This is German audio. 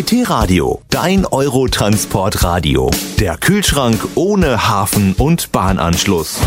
T-Radio, dein Eurotransport-Radio. Der Kühlschrank ohne Hafen- und Bahnanschluss.